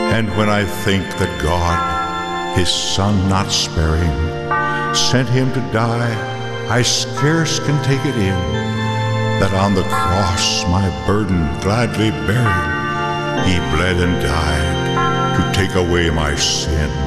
And when I think that God, His Son not sparing, sent Him to die, I scarce can take it in, that on the cross my burden gladly bearing, He bled and died to take away my sin.